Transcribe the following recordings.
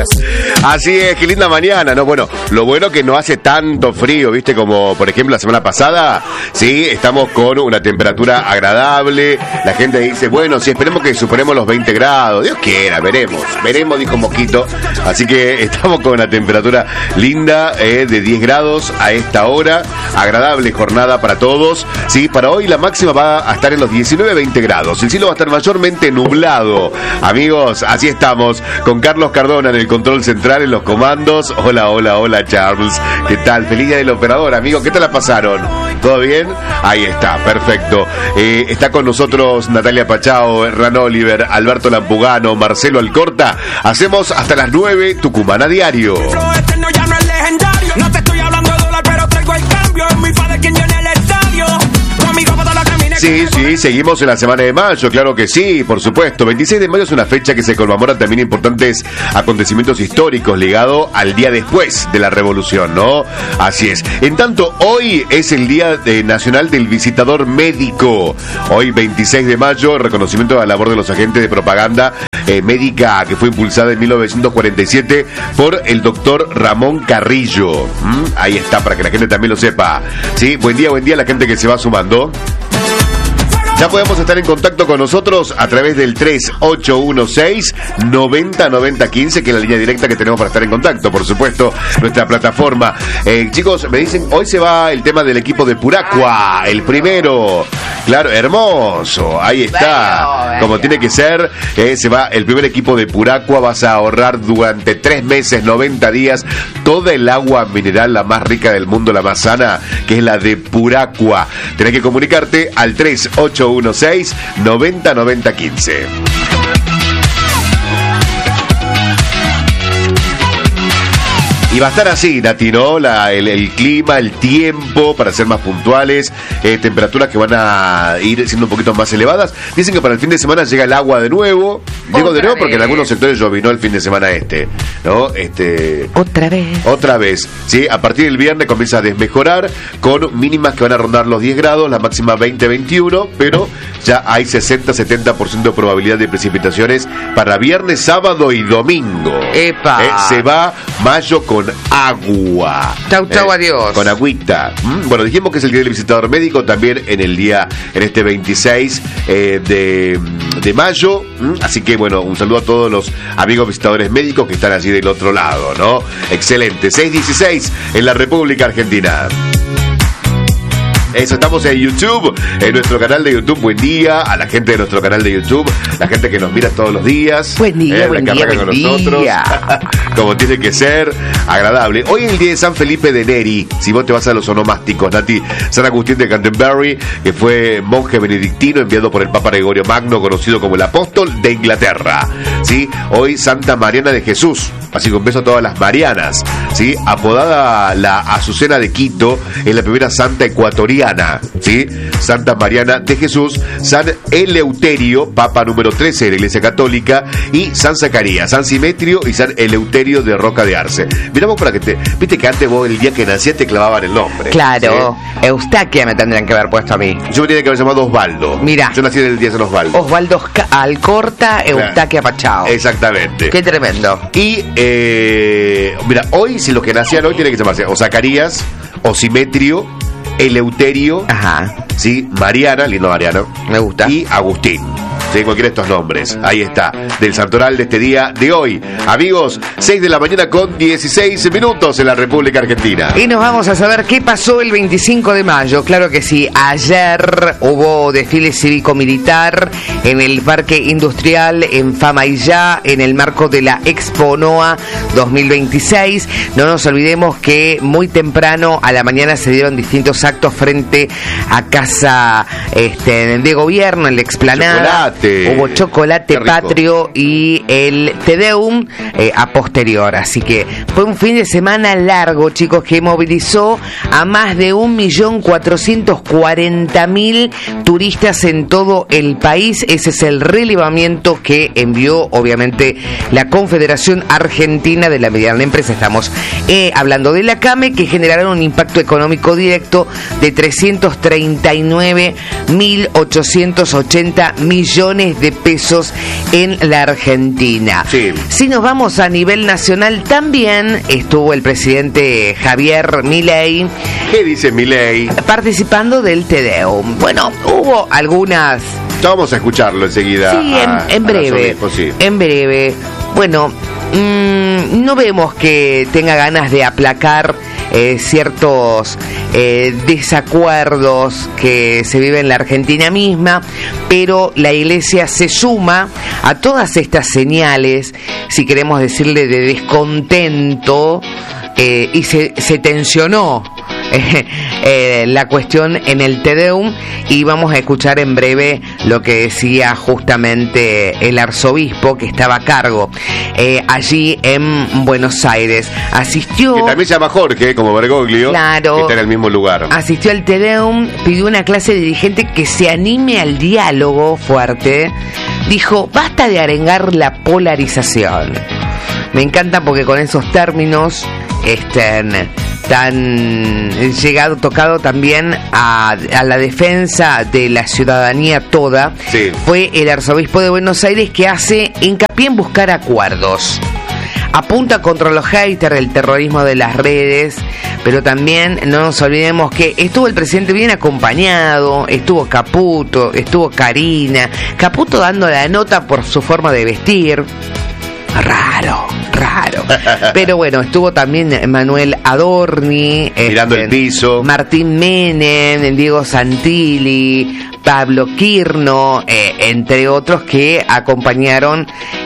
Así es, qué linda mañana, ¿no? Bueno, lo bueno que no hace tanto frío, ¿viste? Como, por ejemplo, la semana pasada, sí, estamos con una temperatura agradable. La gente dice, bueno, sí, esperemos que superemos los 20 grados. Dios quiera, veremos, dijo Mosquito. Así que estamos con una temperatura linda, de 10 grados a esta hora. Agradable jornada para todos. Sí, para hoy la máxima va a estar en los 19-20 grados. El cielo va a estar mayormente nublado. Amigos, así estamos con Carlos Cardona en el control central, en los comandos. Hola, Charles. ¿Qué tal? Feliz día del operador, amigo. ¿Qué tal la pasaron? ¿Todo bien? Ahí está, perfecto. Está con nosotros Natalia Pachao, Hernán Oliver, Alberto Lampugano, Marcelo Alcorta. Hacemos hasta las 9 Tucumán a diario. No te estoy hablando de dólar, pero traigo el cambio. Es muy padre quien llena el estadio. Sí, seguimos en la semana de mayo, claro que sí, por supuesto. 26 de mayo es una fecha que se conmemoran también importantes acontecimientos históricos ligados al día después de la revolución, ¿no? Así es. En tanto, hoy es el Día Nacional del Visitador Médico. Hoy, 26 de mayo, el reconocimiento de la labor de los agentes de propaganda médica que fue impulsada en 1947 por el doctor Ramón Carrillo. Ahí está, para que la gente también lo sepa. Sí, buen día a la gente que se va sumando. Ya podemos estar en contacto con nosotros a través del 3816-909015, que es la línea directa que tenemos para estar en contacto, por supuesto, nuestra plataforma. Chicos, me dicen, hoy se va el tema del equipo de Puracua, el primero. Claro, hermoso, ahí está, como tiene que ser. Se va el primer equipo de Puracua. Vas a ahorrar durante 3 meses, 90 días, toda el agua mineral, la más rica del mundo, la más sana, que es la de Puracua. Tenés que comunicarte al 3816-909015. Y va a estar así, Nati, ¿no? El clima, el tiempo, para ser más puntuales, temperaturas que van a ir siendo un poquito más elevadas. Dicen que para el fin de semana llega el agua de nuevo. Digo de nuevo porque en algunos sectores llovinó el fin de semana ¿no? Otra vez, sí. A partir del viernes comienza a desmejorar con mínimas que van a rondar los 10 grados, la máxima 20-21, pero ya hay 60-70% de probabilidad de precipitaciones para viernes, sábado y domingo. ¡Epa! Se va mayo con agua. Chau, adiós. Con agüita. Bueno, dijimos que es el día del visitador médico también en este 26 de mayo. Así que bueno, un saludo a todos los amigos visitadores médicos que están allí del otro lado, ¿no? Excelente. 6:16 en la República Argentina. Eso, estamos en YouTube, en nuestro canal de YouTube. Buen día a la gente de nuestro canal de YouTube, la gente que nos mira todos los días. Buen día, buen día. Como tiene que ser, agradable. Hoy es el día de San Felipe de Neri, si vos te vas a los onomásticos, Nati. San Agustín de Canterbury, que fue monje benedictino enviado por el Papa Gregorio Magno, conocido como el apóstol de Inglaterra. ¿Sí? Hoy Santa Mariana de Jesús, así que un beso a todas las Marianas. ¿Sí? Apodada la Azucena de Quito, es la primera santa ecuatoriana. ¿Sí? Santa Mariana de Jesús, San Eleuterio, Papa número 13 de la Iglesia Católica, y San Zacarías, San Simetrio y San Eleuterio de Roca de Arce. Miramos para que viste que antes vos el día que nacías te clavaban el nombre. Claro, ¿sí? Eustaquia me tendrían que haber puesto a mí. Yo me tenía que haber llamado Osvaldo. Mira, yo nací en el día de San Osvaldo. Osvaldo Alcorta, Eustaquia Pachao. Exactamente. Qué tremendo. Y mira, hoy si los que nacían hoy tienen que llamarse o Zacarías, o Simetrio, Eleuterio, sí, Mariana, lindo Mariano, me gusta, y Agustín. Sí, cualquiera de estos nombres. Ahí está, del santoral de este día de hoy. Amigos, 6 de la mañana con 16 minutos en la República Argentina. Y nos vamos a saber qué pasó el 25 de mayo. Claro que sí, ayer hubo desfile cívico-militar en el Parque Industrial en Famaillá, en el marco de la Expo NOA 2026. No nos olvidemos que muy temprano a la mañana se dieron distintos actos frente a Casa de Gobierno, en la explanada. Hubo chocolate patrio y el Te Deum a posterior. Así que fue un fin de semana largo, chicos, que movilizó a más de 1.440.000 turistas en todo el país. Ese es el relevamiento que envió, obviamente, la Confederación Argentina de la Mediana Empresa. Estamos hablando de la CAME, que generaron un impacto económico directo de 339.880 millones billones de pesos en la Argentina. Sí. Si nos vamos a nivel nacional, también estuvo el presidente Javier Milei. ¿Qué dice Milei? Participando del Tedeum. Bueno, hubo algunas... Ya vamos a escucharlo enseguida. Sí, en breve. Sí. En breve. Bueno, no vemos que tenga ganas de aplacar ciertos desacuerdos que se viven en la Argentina misma, pero la Iglesia se suma a todas estas señales, si queremos decirle, de descontento, y se tensionó la cuestión en el Tedeum, y vamos a escuchar en breve lo que decía justamente el arzobispo que estaba a cargo allí en Buenos Aires. Asistió... Que también se llama Jorge, como Bergoglio, claro, que está en el mismo lugar. Asistió al Tedeum, pidió una clase de dirigente que se anime al diálogo fuerte. Dijo, basta de arengar la polarización. Me encanta porque con esos términos tan tocado también a la defensa de la ciudadanía toda. Sí. Fue el arzobispo de Buenos Aires, que hace hincapié en buscar acuerdos. Apunta contra los haters, el terrorismo de las redes, pero también no nos olvidemos que estuvo el presidente bien acompañado, estuvo Caputo, estuvo Karina, Caputo dando la nota por su forma de vestir. Raro. Pero bueno, estuvo también Manuel Adorni, mirando el piso, Martín Menem, Diego Santilli, Pablo Quirno, entre otros, que acompañaron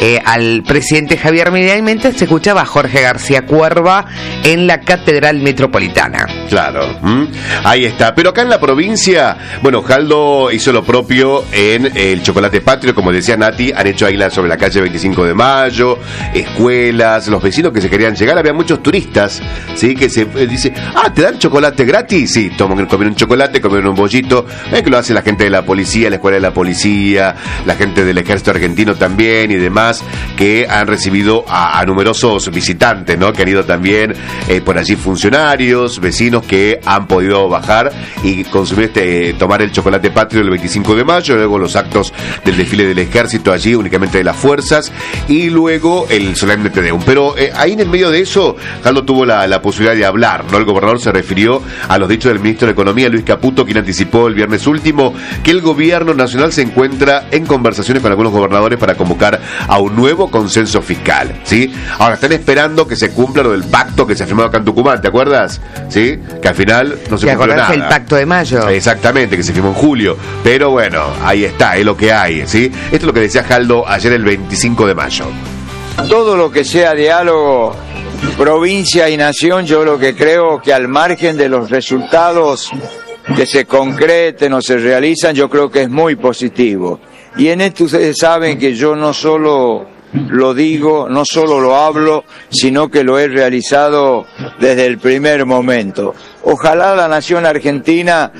al presidente Javier Milei, mientras se escuchaba a Jorge García Cuerva en la Catedral Metropolitana. Claro, ahí está. Pero acá en la provincia, bueno, Jaldo hizo lo propio en el Chocolate Patrio, como decía Nati, han hecho águilas sobre la calle 25 de Mayo, escuelas, los vecinos que se querían llegar, había muchos turistas, ¿sí? Que se dice, ¿te dan chocolate gratis? Sí, comieron un chocolate, comieron un bollito, que lo hace la gente de la policía, la escuela de la policía, la gente del ejército argentino también y demás, que han recibido a numerosos visitantes, ¿no? Que han ido también por allí funcionarios, vecinos que han podido bajar y consumir tomar el chocolate patrio el 25 de mayo, luego los actos del desfile del ejército allí, únicamente de las fuerzas, y luego el solemne Tedeum. Pero ahí en el medio de eso, Jaldo tuvo la posibilidad de hablar, ¿no? El gobernador se refirió a los dichos del ministro de Economía, Luis Caputo, quien anticipó el viernes último que el gobierno nacional se encuentra en conversaciones con algunos gobernadores para convocar a un nuevo consenso fiscal, ¿sí? Ahora están esperando que se cumpla lo del pacto que se ha firmado acá en Tucumán, ¿te acuerdas? ¿Sí? Que al final no se cumplió nada. El pacto de mayo. Exactamente, que se firmó en julio. Pero bueno, ahí está, es lo que hay, ¿sí? Esto es lo que decía Jaldo ayer el 25 de mayo. Todo lo que sea diálogo, provincia y nación, yo lo que creo que al margen de los resultados que se concreten o se realizan, yo creo que es muy positivo. Y en esto ustedes saben que yo no solo lo digo, no solo lo hablo, sino que lo he realizado desde el primer momento. Ojalá la nación argentina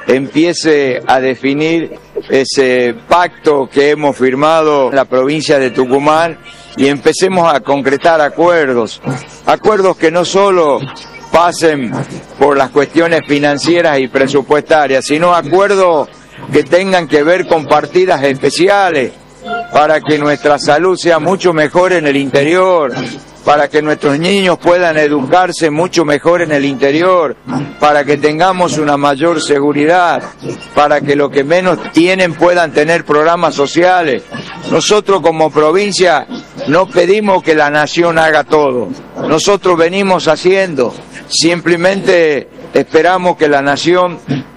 empiece a definir ese pacto que hemos firmado en la provincia de Tucumán y empecemos a concretar acuerdos que no solo pasen por las cuestiones financieras y presupuestarias, sino acuerdos que tengan que ver con partidas especiales para que nuestra salud sea mucho mejor en el interior, para que nuestros niños puedan educarse mucho mejor en el interior, para que tengamos una mayor seguridad, para que los que menos tienen puedan tener programas sociales. Nosotros como provincia no pedimos que la nación haga todo, nosotros venimos haciendo, simplemente esperamos que la nación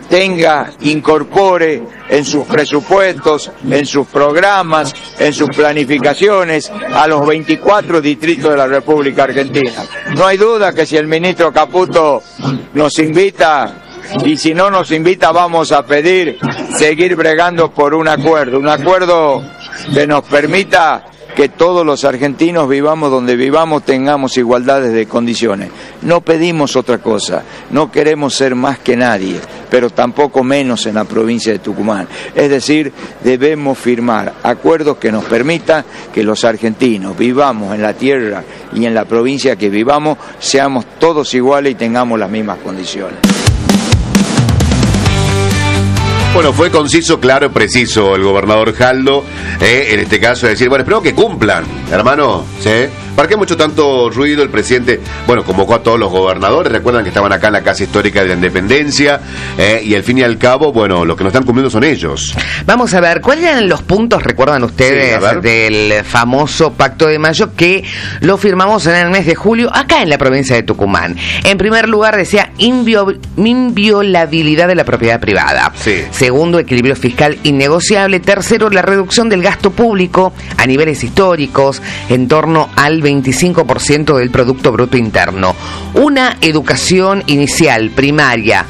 incorpore en sus presupuestos, en sus programas, en sus planificaciones a los 24 distritos de la República Argentina. No hay duda que si el ministro Caputo nos invita, y si no nos invita, vamos a pedir seguir bregando por un acuerdo que nos permita que todos los argentinos vivamos donde vivamos, tengamos igualdades de condiciones. No pedimos otra cosa, no queremos ser más que nadie, pero tampoco menos en la provincia de Tucumán. Es decir, debemos firmar acuerdos que nos permitan que los argentinos vivamos en la tierra y en la provincia que vivamos, seamos todos iguales y tengamos las mismas condiciones. Bueno, fue conciso, claro, preciso el gobernador Jaldo, en este caso, decir, bueno, espero que cumplan, hermano, ¿sí? ¿Para qué mucho tanto ruido? El presidente, bueno, convocó a todos los gobernadores, recuerdan que estaban acá en la Casa Histórica de la Independencia, y al fin y al cabo, bueno, los que no están cumpliendo son ellos. Vamos a ver, ¿cuáles eran los puntos, recuerdan ustedes, Sí, del famoso Pacto de Mayo que lo firmamos en el mes de julio, acá en la provincia de Tucumán? En primer lugar, decía inviolabilidad de la propiedad privada. Sí. Segundo, equilibrio fiscal innegociable. Tercero, la reducción del gasto público a niveles históricos, en torno al 25% del Producto Bruto Interno. Una educación inicial, primaria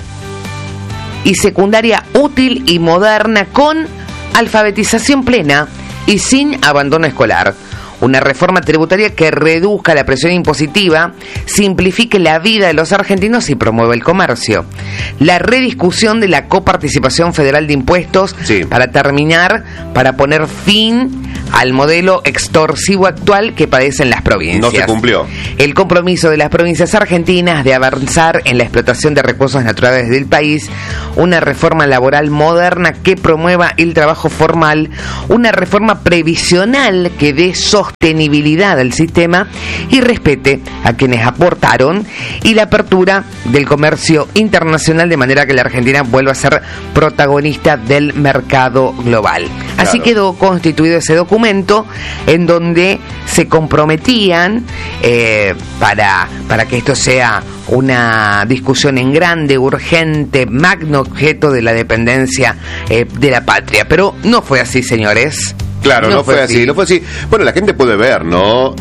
y secundaria útil y moderna, con alfabetización plena y sin abandono escolar. Una reforma tributaria que reduzca la presión impositiva, simplifique la vida de los argentinos y promueva el comercio. La rediscusión de la coparticipación federal de impuestos, sí, para poner fin al modelo extorsivo actual que padecen las provincias. No se cumplió. El compromiso de las provincias argentinas de avanzar en la explotación de recursos naturales del país, una reforma laboral moderna que promueva el trabajo formal, una reforma previsional que dé sostenibilidad al sistema y respete a quienes aportaron, y la apertura del comercio internacional de manera que la Argentina vuelva a ser protagonista del mercado global. Así quedó constituido ese documento en donde se comprometían para que esto sea una discusión en grande, urgente, magno objeto de la dependencia de la patria. Pero no fue así, señores. Claro, no fue así. Bueno, la gente puede ver, ¿no?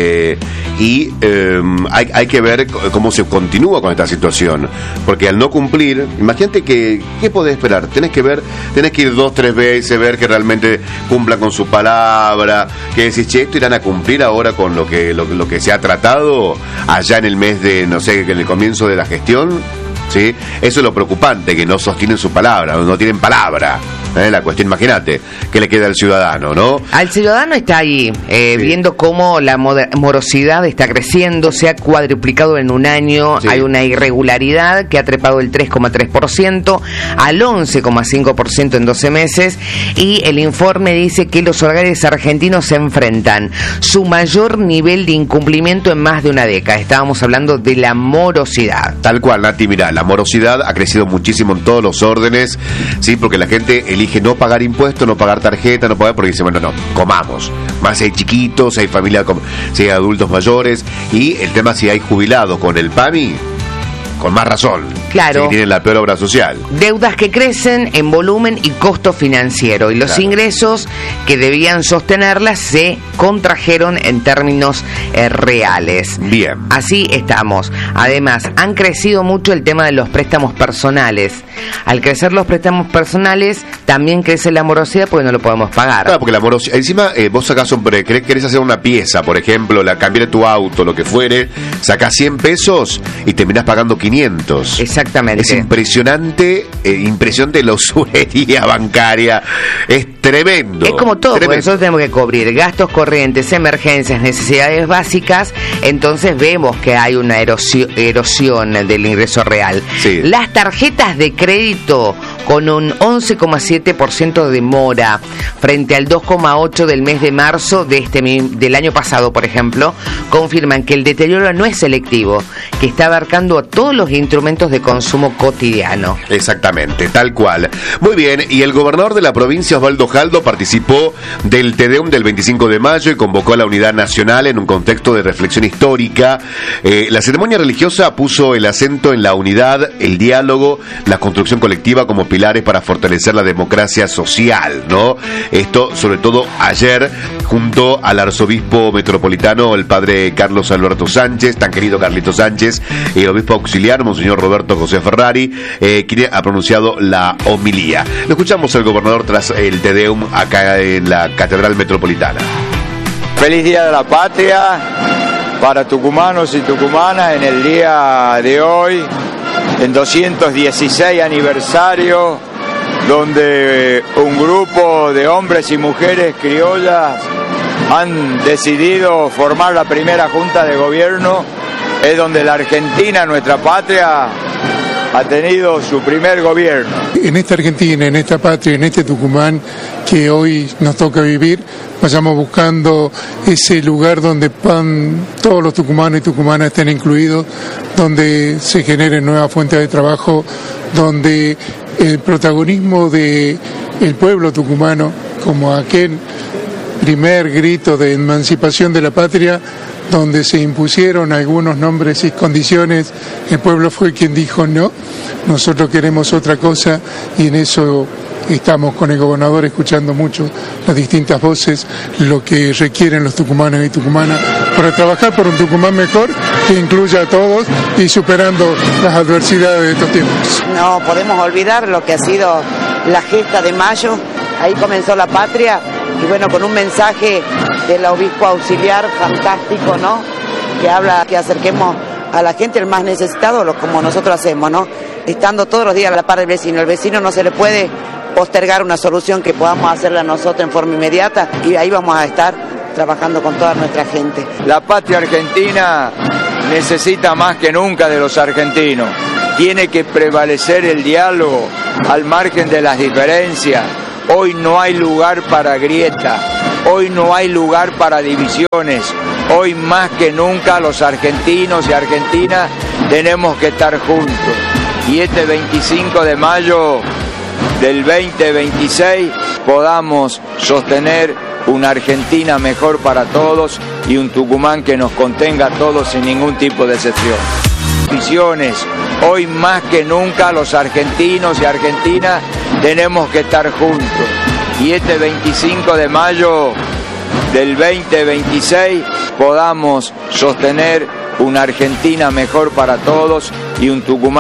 Y hay que ver cómo se continúa con esta situación. Porque al no cumplir, imagínate ¿qué podés esperar? Tenés que ir 2-3 veces, ver que realmente cumplan con su palabra, que decís, che, esto irán a cumplir ahora con lo que se ha tratado allá en el mes de, no sé, en el comienzo de la gestión. ¿Sí? Eso es lo preocupante, que no sostienen su palabra, no tienen palabra. La cuestión, imagínate, ¿qué le queda al ciudadano, no? Al ciudadano está ahí, sí, viendo cómo la morosidad está creciendo, se ha cuadruplicado en un año, sí, hay una irregularidad que ha trepado el 3,3% al 11,5% en 12 meses, y el informe dice que los hogares argentinos se enfrentan su mayor nivel de incumplimiento en más de una década. Estábamos hablando de la morosidad. Tal cual, Nati, mirá, la morosidad ha crecido muchísimo en todos los órdenes, sí, porque la gente elige no pagar impuestos, no pagar tarjeta, no pagar, porque dice, bueno, no, comamos. Más si hay chiquitos, hay familia, si hay adultos mayores, y el tema si hay jubilados con el PAMI, con más razón. Claro. Que tienen la peor obra social. Deudas que crecen en volumen y costo financiero, y los claro, ingresos que debían sostenerlas se contrajeron en términos reales. Bien. Así estamos. Además, han crecido mucho el tema de los préstamos personales. Al crecer los préstamos personales, también crece la morosidad porque no lo podemos pagar. Claro, porque la morosidad, encima vos sacás querés hacer una pieza, por ejemplo, cambiar tu auto, lo que fuere, sacás 100 pesos y terminás pagando 500. Exactamente. Es impresionante, impresionante la usurería bancaria. Es tremendo. Es como todo, tremendo. Porque nosotros tenemos que cubrir gastos corrientes, emergencias, necesidades básicas, entonces vemos que hay una erosión del ingreso real. Sí. Las tarjetas de crédito con un 11,7% de mora frente al 2,8% del mes de marzo del año pasado, por ejemplo, confirman que el deterioro no es selectivo, que está abarcando a todos los instrumentos de consumo cotidiano. Exactamente, tal cual. Muy bien, y el gobernador de la provincia, Osvaldo Jaldo, participó del Te-Deum del 25 de mayo y convocó a la unidad nacional en un contexto de reflexión histórica. La ceremonia religiosa puso el acento en la unidad, el diálogo, la construcción colectiva como pilares para fortalecer la democracia social, ¿no? Esto, sobre todo ayer, junto al arzobispo metropolitano, el padre Carlos Alberto Sánchez, tan querido Carlito Sánchez, y el obispo auxiliar, monseñor Roberto José Ferrari, quien ha pronunciado la homilía. Lo escuchamos al gobernador tras el Te-Deum acá en la Catedral Metropolitana. Feliz Día de la Patria para tucumanos y tucumanas en el día de hoy, en 216 aniversario, donde un grupo de hombres y mujeres criollas han decidido formar la primera junta de gobierno. Es donde la Argentina, nuestra patria, ha tenido su primer gobierno. En esta Argentina, en esta patria, en este Tucumán que hoy nos toca vivir, vayamos buscando ese lugar donde todos los tucumanos y tucumanas estén incluidos, donde se generen nuevas fuentes de trabajo, donde el protagonismo del pueblo tucumano, como aquel primer grito de emancipación de la patria, donde se impusieron algunos nombres y condiciones, el pueblo fue quien dijo no, nosotros queremos otra cosa, y en eso estamos con el gobernador escuchando mucho las distintas voces, lo que requieren los tucumanos y tucumanas para trabajar por un Tucumán mejor que incluya a todos y superando las adversidades de estos tiempos. No podemos olvidar lo que ha sido la gesta de mayo, ahí comenzó la patria, y bueno, con un mensaje del obispo auxiliar fantástico, ¿no? Que habla que acerquemos a la gente, el más necesitado, como nosotros hacemos, ¿no? Estando todos los días a la par del vecino. El vecino no se le puede postergar una solución que podamos hacerla nosotros en forma inmediata, y ahí vamos a estar trabajando con toda nuestra gente. La patria argentina necesita más que nunca de los argentinos. Tiene que prevalecer el diálogo al margen de las diferencias. Hoy no hay lugar para grieta, hoy no hay lugar para divisiones. Hoy más que nunca los argentinos y argentinas tenemos que estar juntos. Y este 25 de mayo del 2026 podamos sostener una Argentina mejor para todos y un Tucumán que nos contenga a todos sin ningún tipo de excepción. Visiones. Hoy más que nunca los argentinos y argentinas tenemos que estar juntos. Y este 25 de mayo del 2026 podamos sostener una Argentina mejor para todos y un Tucumán